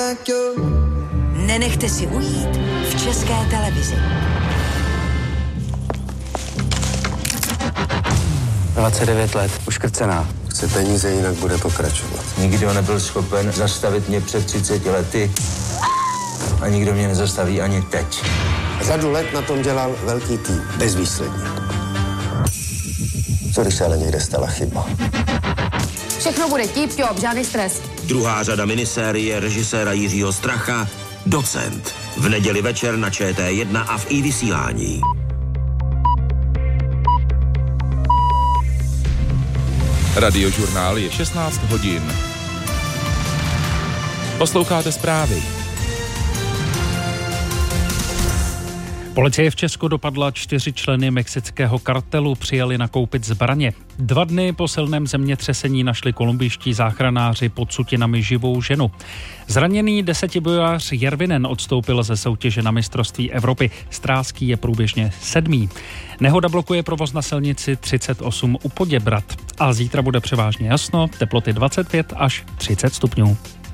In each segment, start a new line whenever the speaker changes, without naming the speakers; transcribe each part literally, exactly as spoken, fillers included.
Nenechte si ujít v České televizi.
dvacet devět let, uškrcená.
Chce peníze, jinak bude pokračovat.
Nikdo nebyl schopen zastavit mě před třiceti lety a nikdo mě nezastaví ani teď.
Řadu let na tom dělal velký tým, bezvýsledně. Co když se ale někde stala chyba?
Všechno bude tip-top, žádný stres.
Druhá řada minisérie režiséra Jiřího Stracha Docent. V neděli večer na Č T jedna a v iVysílání.
Radiožurnál je šestnáct hodin. Posloucháte zprávy.
Policie v Česku dopadla čtyři členy mexického kartelu, přijeli nakoupit zbraně. Dva dny po silném zemětřesení našli kolumbijští záchranáři pod sutinami živou ženu. Zraněný desetibojář Jervinen odstoupil ze soutěže na mistrovství Evropy. Stráský je průběžně sedmý. Nehoda blokuje provoz na silnici třicet osm u Poděbrad. A zítra bude převážně jasno, teploty dvacet pět až třicet stupňů.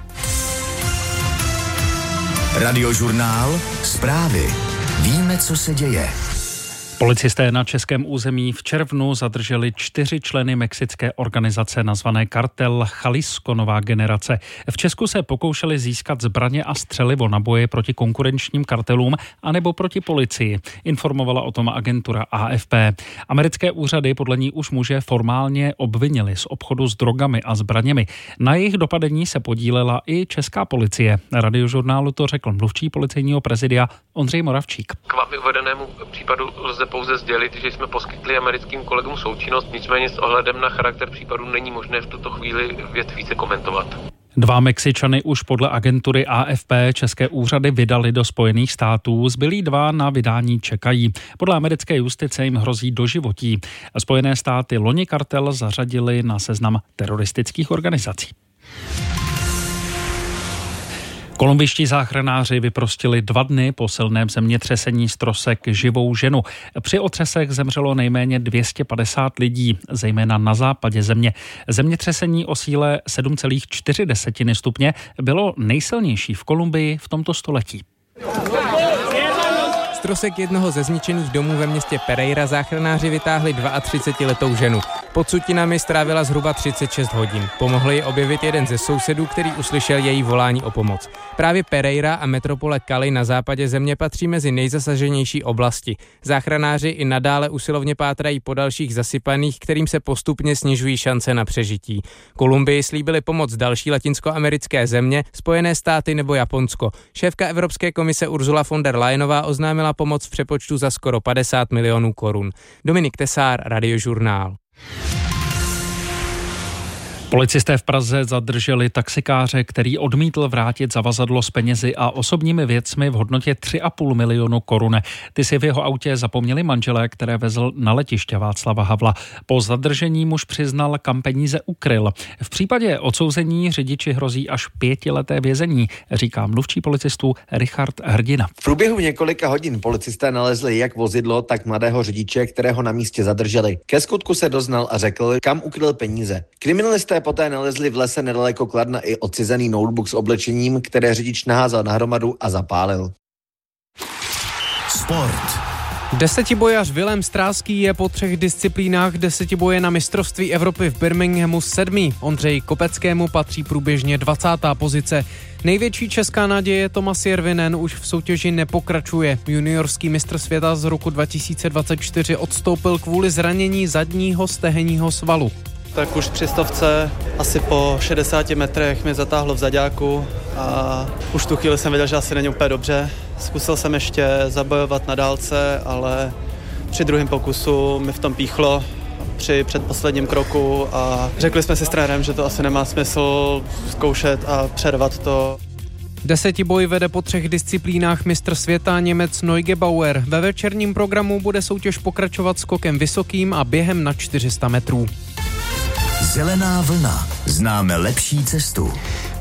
Radiožurnál Zprávy. Víme, co se děje.
Policisté na českém území v červnu zadrželi čtyři členy mexické organizace nazvané Kartel Jalisco Nová generace. V Česku se pokoušeli získat zbraně a střelivo na boje proti konkurenčním kartelům anebo proti policii. Informovala o tom agentura A F P. Americké úřady podle ní už muže formálně obvinili z obchodu s drogami a zbraněmi. Na jejich dopadení se podílela i česká policie. Radiožurnálu to řekl mluvčí policejního prezidia Ondřej Moravčík.
K vámi uvedenému případu lze pouze sdělit, že jsme poskytli americkým kolegům součinnost, nicméně s ohledem na charakter případu není možné v tuto chvíli věc více komentovat.
Dva Mexičany už podle agentury A F P české úřady vydali do Spojených států, zbylí dva na vydání čekají. Podle americké justice jim hrozí doživotí. Spojené státy loni kartel zařadili na seznam teroristických organizací. Kolumbijští záchranáři vyprostili dva dny po silném zemětřesení z trosek živou ženu. Při otřesech zemřelo nejméně dvě stě padesát lidí, zejména na západě země. Zemětřesení o síle sedm celá čtyři stupně bylo nejsilnější v Kolumbii v tomto století.
Z trosek jednoho ze zničených domů ve městě Pereira záchranáři vytáhli třicetiletou ženu. Pod sutinami strávila zhruba třicet šest hodin. Pomohl jí objevit jeden ze sousedů, který uslyšel její volání o pomoc. Právě Pereira a metropole Cali na západě země patří mezi nejzasaženější oblasti. Záchranáři i nadále usilovně pátrají po dalších zasypaných, kterým se postupně snižují šance na přežití. Kolumbii slíbili pomoc další latinskoamerické země, Spojené státy nebo Japonsko. Šéfka Evropské komise Ursula von der Leyenová oznámila pomoc v přepočtu za skoro padesát milionů korun. Dominik Tesár, Radiožurnál.
Policisté v Praze zadrželi taxikáře, který odmítl vrátit zavazadlo s penězi a osobními věcmi v hodnotě tři a půl milionu korun. Ty si v jeho autě zapomněli manželé, které vezl na letiště Václava Havla. Po zadržení muž přiznal, kam peníze ukryl. V případě odsouzení řidiči hrozí až pětileté vězení, říká mluvčí policistů Richard Hrdina.
V průběhu několika hodin policisté nalezli jak vozidlo, tak mladého řidiče, kterého na místě zadrželi. Ke skutku se doznal a řekl, kam ukryl peníze. Kriminalisté poté nalezli v lese nedaleko Kladna i odcizený notebook s oblečením, které řidič naházel na hromadu a zapálil.
Sport.
Desetibojař Vilém Stráský je po třech disciplínách desetiboje na mistrovství Evropy v Birminghamu sedmý. Ondřeji Kopeckému patří průběžně dvacátá pozice. Největší česká naděje Tomas Jervinen už v soutěži nepokračuje. Juniorský mistr světa z roku dva tisíce dvacet čtyři odstoupil kvůli zranění zadního stehenního svalu.
Tak už při stovce asi po šedesáti metrech mě zatáhlo v zaďáku a už tu chvíli jsem věděl, že asi není úplně dobře. Zkusil jsem ještě zabojovat na dálce, ale při druhém pokusu mi v tom píchlo při předposledním kroku a řekli jsme si s trenérem, že to asi nemá smysl zkoušet a přervat to.
Desetiboj vede po třech disciplínách mistr světa Němec Neugebauer. Ve večerním programu bude soutěž pokračovat skokem vysokým a během na čtyři sta metrů.
Zelená vlna. Známe lepší cestu.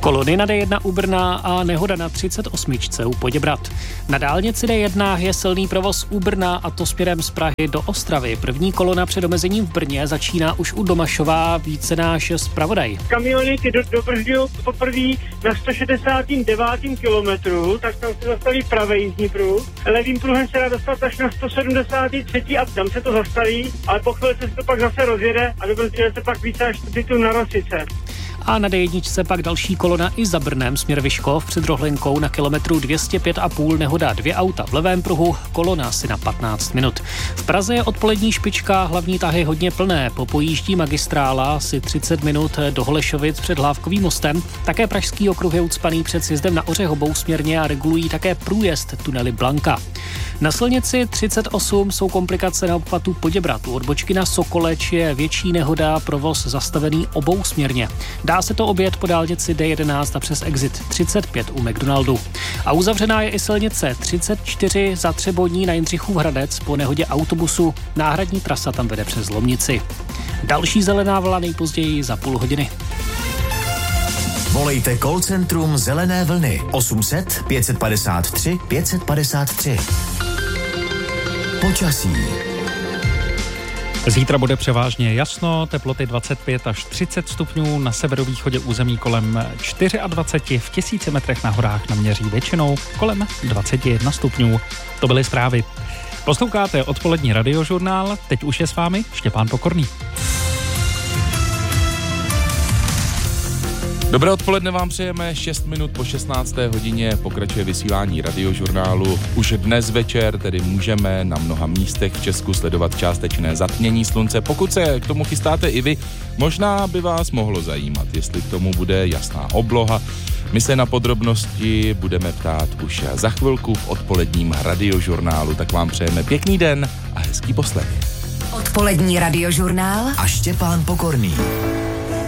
Kolony na D jedna u Brna a nehoda na třicet osm u Poděbrad. Na dálnici D jedna je silný provoz u Brna, a to směrem z Prahy do Ostravy. První kolona před omezením v Brně začíná už u Domašova, více náš zpravodaj.
Kamiony ty do, dobržďují poprvé na sto šedesát devět kilometrů, tak tam se zastaví pravý jízdní pruh. Levým pruhem se dá dostat až na sto sedmdesát tři a tam se to zastaví, ale po chvíli se to pak zase rozjede a dobře se pak více až tu na Rosice.
A na D jedna pak další kolona i za Brnem směr Vyškov před Rohlenkou na kilometru dvě stě pět a půl nehoda, dvě auta v levém pruhu, kolona asi na patnáct minut. V Praze je odpolední špička, hlavní tahy hodně plné, popojíždí magistrála asi třicet minut do Holešovic před Hlávkovým mostem, také pražský okruh je ucpaný před sjezdem na Ořech obousměrně a regulují také průjezd tunely Blanka. Na silnici třicet osm jsou komplikace na obchvatu Poděbrad. U odbočky na Sokoleč je větší nehoda, provoz zastavený obousměrně. Dá se to objet po dálnici D jedenáct a přes exit třicet pět u McDonaldu. A uzavřená je i silnice třicet čtyři za Třeboní na Jindřichův Hradec po nehodě autobusu. Náhradní trasa tam vede přes Lomnici. Další zelená vlna nejpozději za půl hodiny.
Volejte call centrum Zelené vlny osm set pět padesát tři pět padesát tři. Počasí.
Zítra bude převážně jasno, teploty dvacet pět až třicet stupňů, na severovýchodě území kolem dvacet čtyři, v tisíci metrech na horách naměří většinou kolem dvacet jedna stupňů. To byly zprávy. Posloucháte odpolední radiožurnál, teď už je s vámi Štěpán Pokorný.
Dobré odpoledne vám přejeme, šest minut po šestnácté hodině pokračuje vysílání radiožurnálu. Už dnes večer tedy můžeme na mnoha místech v Česku sledovat částečné zatmění slunce. Pokud se k tomu chystáte i vy, možná by vás mohlo zajímat, jestli k tomu bude jasná obloha. My se na podrobnosti budeme ptát už za chvilku v odpoledním radiožurnálu, tak vám přejeme pěkný den a hezký poslech.
Odpolední radiožurnál
a Štěpán Pokorný.